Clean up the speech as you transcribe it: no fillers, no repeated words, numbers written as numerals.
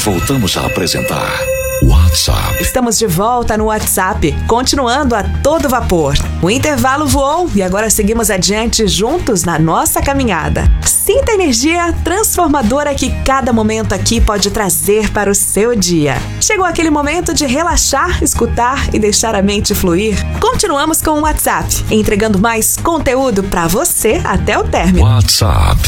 Voltamos a apresentar WhatsApp. Estamos de volta no WhatsApp, continuando a todo vapor. O intervalo voou e agora seguimos adiante juntos na nossa caminhada. Sinta a energia transformadora que cada momento aqui pode trazer para o seu dia. Chegou aquele momento de relaxar, escutar e deixar a mente fluir. Continuamos com o WhatsApp, entregando mais conteúdo para você até o término. WhatsApp.